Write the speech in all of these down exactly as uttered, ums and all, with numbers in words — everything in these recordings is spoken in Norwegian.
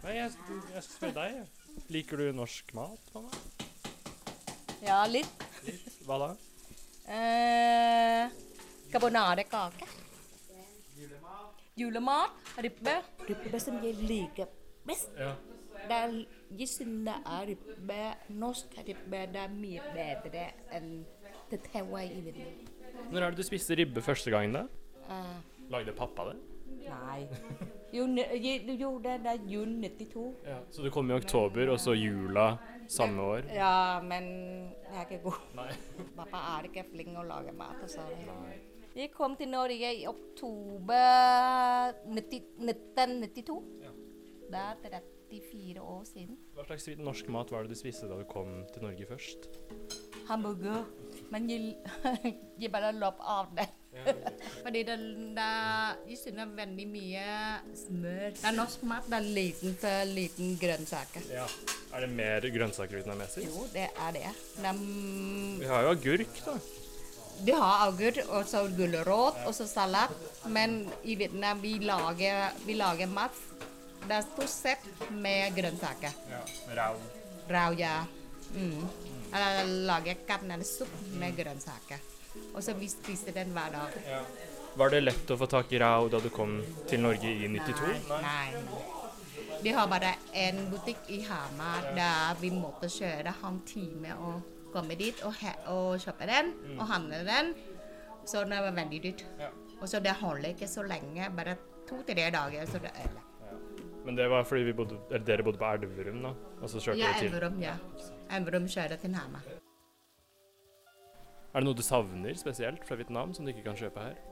Nei, jeg, jeg skal spørre deg. Liker du norsk mat, mamma? Ja, litt. Litt. Hva da? Eh, Carbonadekake. Julemat. Ribbe. Ribbe som jeg liker best. Ja. Det er, jeg synes det er ribbe, norsk ribbe, det er mye bedre enn det taua i Vietnam. Når er det du spiste ribbe første gang da? Uh, Lagde pappa det? nei. Jo, jeg, jo, det er jul nittito. Ja. Så du kom i oktober, og så jula samme år? Ja, men jeg er ikke god. Nei. Pappa er ikke flink å lage mat. Og så. Nei. Jeg kom til Norge i oktober nitten nittito. Ja. Det er trettifire år siden. Hva slags norsk mat var det du spiste da du kom til Norge først? Hamburger. Men jeg, jeg bare løp av det. Ja, okay. Fordi det, det, jeg synes det er veldig mye smør. Det er norsk mat, det er liten for liten grønnsaker. Ja. Er det mer grønnsaker vietnamesisk? Jo, det er det. De, Vi har jo agurk da. de har agurk, og så gulrot, og så salat. Men i Vietnam vi lager, vi lager mat. Det er stort sett med grønnsaker. Ja, rau. Rau, ja. Mm. Eller lager kanelsupp med grønnsaker. Og så vi spiser den hver dag. Ja. Var det lett å få tak i rau da du kom til Norge i nittito? Nei, nei. Vi har bare en butikk i Hamar der vi måtte kjøre en time og komme dit og, og kjøpe den mm. og handle den. Så det var veldig dyrt. Ja. Og så det holder ikke så lenge, bare to-tre dager, så det er det. Ja. Men det var fordi vi bodde, eller dere bodde på Elverum da, og så kjørte ja, dere til? Elverum, ja. Elverum kjører til Hamar. Er det noe du savner spesielt fra Vietnam som du ikke kan kjøpe her?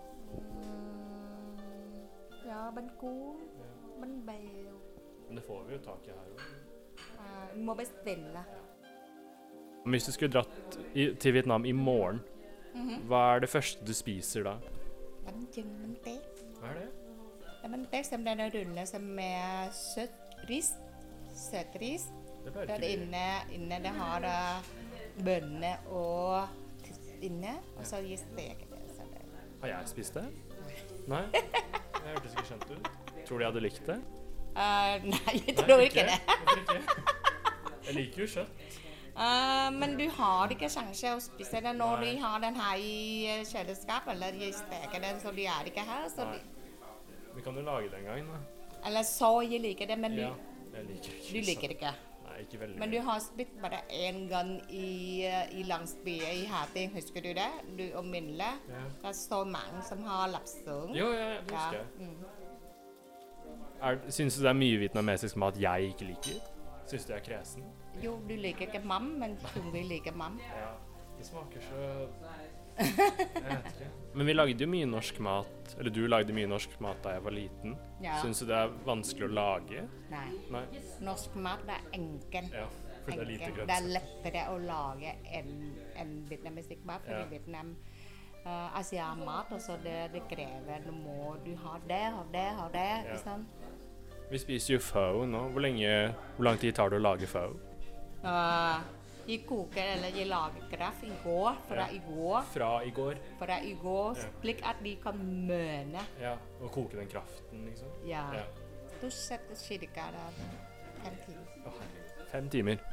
Mm, ja, bánh cuốn, ja. Bánh bèo. Men det får vi jo tak i her også. Uh, vi må bestille. Hvis du skulle dratt i, til Vietnam i morgen, mm-hmm. hva er det første du spiser da? Bánh chưng, bánh tét. Hva er det? Det er bánh tét som den er rullet som med søt ris. Søt ris. Det ble Der ikke inne, inne det har uh, bønner og inne, og så gir steker det. Så det. Har jeg spist det? Nei. Jeg hørtes ikke skjønt ut. Tror du jeg hadde likt det? Uh, nei, jeg tror nei, ikke, ikke det. Hvorfor ikke? Jeg liker jo kjøtt. Uh, men du har ikke sjanse å spise det når nei. De har den her i kjøleskap, eller de steker den, så de er ikke her. Så de... Vi kan jo lage det en gang da. Eller så jeg liker det, men ja, du, jeg liker ikke, du liker det ikke. Nei, ikke veldig. Men du har spist bare en gang i, i landsbyen i Hating, husker du det? Du og Minle. Ja. Det er så mange som har lapsung. Jo, ja, det husker jeg. Ja. Mm. Er, synes du det er mye vietnamesisk mat jeg ikke liker? Synes du jeg er kresen? Jo, du liker ikke mam, men vi liker mam. Ja, det smaker så... Jeg vet ikke. Men vi lagde jo mye norsk mat, eller du lagde mye norsk mat da jeg var liten. Ja. Synes du det er vanskelig å lage? Nei. Nei. Norsk mat er enkel. Ja, for det er lite grønnsak. Det er lettere å lage enn en vietnamesisk mat, for ja. I Vietnam uh, asiamat, og så det, det krever, du må du ha det, ha det, ha det, ikke sant? Vi spiser jo pho nå. Hvor lenge, hvor lang tid tar det å lage pho? Uh, jeg koker, eller jeg lager kraft i går, fra ja. I går. Fra i går? Fra i går, ja. Slik at de kan møne. Ja, og koke den kraften, liksom? Ja. Ja. Du setter cirka fem timer. Oh, fem timer.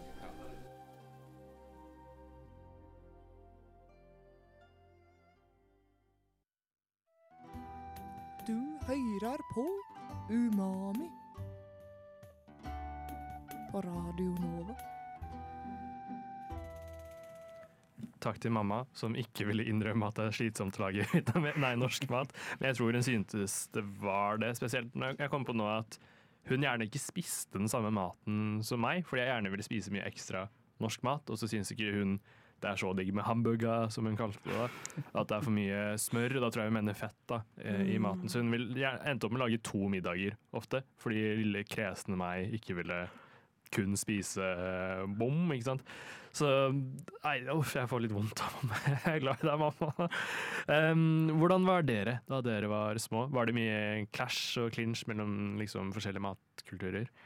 Du hører på Umami på Radio Nova. Takk til mamma, som ikke ville innrømme at det er slitsomt å lage nei, norsk mat. Men jeg tror hun syntes det var det, spesielt når jeg kom på nå at hun gjerne ikke spiste den samme maten som meg, fordi jeg gjerne ville spise mye ekstra norsk mat, og så synes ikke hun det er så digg med hamburger, som hun kalte det da, at det er for mye smør, og da tror jeg hun mener fett da, i maten. Så hun vil, endte opp med å lage to middager ofte, fordi lille kresne meg ikke ville kun spise uh, bom, ikke sant? Så nei, uff, jeg får litt vondt av mamma. Jeg er glad i deg, mamma. Um, hvordan var dere da dere var små? Var det mye clash og clinch mellom liksom, forskjellige matkulturer?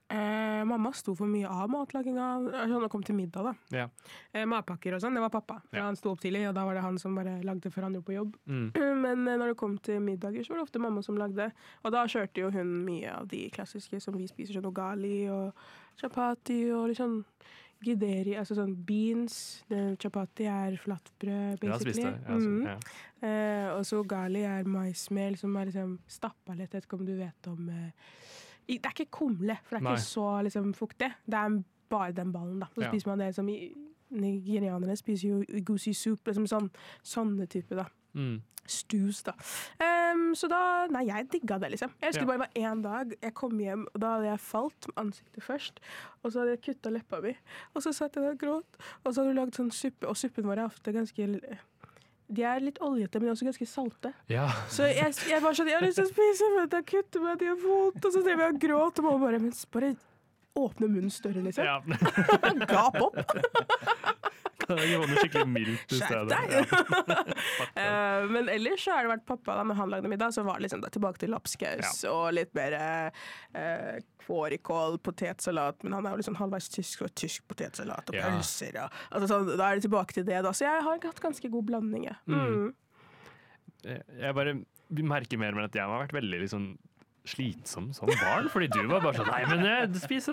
Eh, mamma sto for mye av matlaginga når det kom til middag. da. Ja. Eh, matpakker og sånn, det var pappa. For Ja. Han sto opp tidlig, og da var det han som bare lagde før han dro på jobb. Mm. Men eh, når det kom til middager, så var det ofte mamma som lagde. Og da kjørte jo hun mye av de klassiske som vi spiser, sånn ugali og chapati og litt sånn gideri, altså sånn beans. Det, chapati er flatbrød, Jeg har spist basically. det. Jeg har spist- Mhm. ja. Eh, og så ugali er maismel som er liksom stappa litt, jeg vet ikke om du vet om eh, i- Det er ikke kumle, for det er Nei. ikke så liksom, fuktig. Det er bare den ballen, da. Så Ja. spiser man det som i, nigerianerne spiser jo goosey soup, liksom sånn, sånne type, da. Mm. Stews, da. Em, så da Nei, jeg digga det, liksom. Jeg husker Ja. bare det var én dag jeg kom hjem, og da hadde jeg falt med ansiktet først. Og så hadde jeg kutta leppa mi, og så satt jeg der og gråt. Og så hadde du lagd sånn suppe, og suppen vår er ofte ganske De er litt oljete, men også ganske salte. Ja. Så jeg, jeg var sånn, jeg har lyst til å spise, men jeg kutter meg, de har vondt. Og så drev jeg og gråt, og mamma bare, men bare åpne munnen større, liksom. ja. Gap opp. Kan jeg få noe skikkelig mildt i Skjerp stedet? deg! Ja. Eh, men ellers så har det vært pappa da, når han lagde middag, så var det liksom da, tilbake til lapskaus og litt mer uh, fårikål, potetsalat, men han er jo liksom halvveis tysk, og tysk potetsalat og Ja. pølser. Og, altså, sånn, da er det tilbake til det da, så jeg har hatt ganske god blanding. jeg. Mm. Jeg jeg bare merker mer og mer at jeg har vært veldig liksom slitsom som barn, fordi du var bare sånn nei, men jeg spiser